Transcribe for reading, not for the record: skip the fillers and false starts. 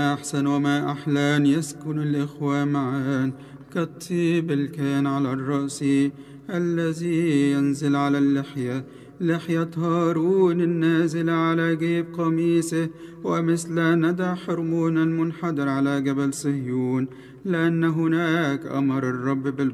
أحسن وما أحلى أن يسكن الإخوة معا كالطيب الكان على الرأس الذي ينزل على اللحية، لحية هارون النازل على جيب قميصه، ومثل ندى حرمون المنحدر على جبل صهيون، لأن هناك أمر الرب